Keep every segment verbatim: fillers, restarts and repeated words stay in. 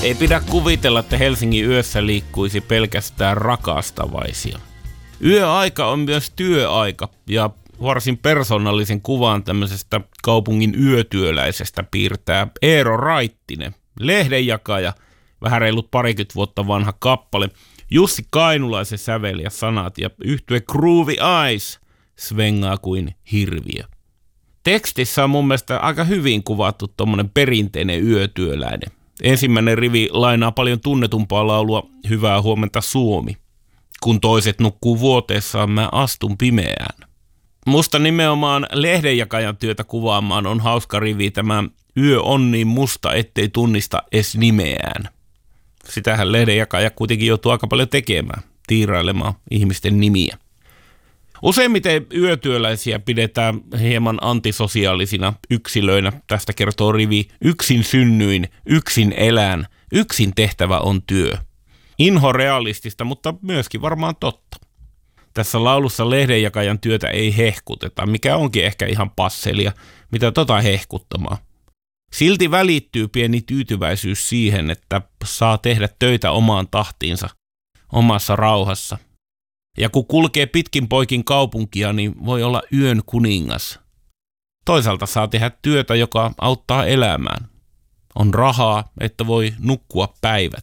Ei pidä kuvitella, että Helsingin yössä liikkuisi pelkästään rakastavaisia. Yöaika on myös työaika ja varsin persoonallisen kuvan tämmöisestä kaupungin yötyöläisestä piirtää Eero Raittinen, lehdenjakaja, vähän reilut parikymmentä vuotta vanha kappale, Jussi Kainulaisen sävel ja sanat ja yhtye Groovy Eyes svengaa kuin hirviö. Tekstissä on mun mielestä aika hyvin kuvattu tommonen perinteinen yötyöläinen. Ensimmäinen rivi lainaa paljon tunnetumpaa laulua Hyvää huomenta Suomi. Kun toiset nukkuu vuoteessaan, mä astun pimeään. Musta nimenomaan lehdenjakajan työtä kuvaamaan on hauska rivi tämä Yö on niin musta, ettei tunnista edes nimeään. Sitähän lehdenjakaja kuitenkin joutuu aika paljon tekemään, tiirailemaan ihmisten nimiä. Useimmiten yötyöläisiä pidetään hieman antisosiaalisina yksilöinä. Tästä kertoo rivi Yksin synnyin, yksin elän, yksin tehtävä on työ. Inho realistista, mutta myöskin varmaan totta. Tässä laulussa lehdenjakajan työtä ei hehkuteta, mikä onkin ehkä ihan passelia, mitä tota hehkuttamaan. Silti välittyy pieni tyytyväisyys siihen, että saa tehdä töitä omaan tahtiinsa, omassa rauhassa. Ja kun kulkee pitkin poikin kaupunkia, niin voi olla yön kuningas. Toisaalta saa tehdä työtä, joka auttaa elämään. On rahaa, että voi nukkua päivät.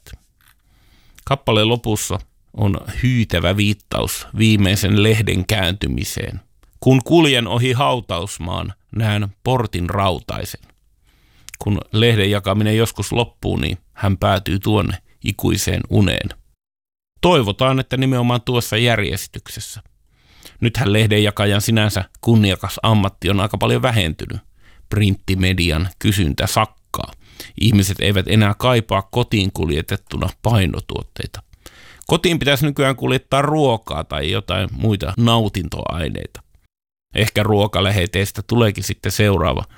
Kappaleen lopussa on hyytävä viittaus viimeisen lehden kääntymiseen. Kun kuljen ohi hautausmaan, näen portin rautaisen. Kun lehden jakaminen joskus loppuu, niin hän päätyy tuonne ikuiseen uneen. Toivotaan, että nimenomaan tuossa järjestyksessä. Nythän lehdenjakajan sinänsä kunniakas ammatti on aika paljon vähentynyt. Printtimedian kysyntä sakkaa. Ihmiset eivät enää kaipaa kotiin kuljetettuna painotuotteita. Kotiin pitäisi nykyään kuljettaa ruokaa tai jotain muita nautintoaineita. Ehkä ruokaläheteistä tuleekin sitten seuraava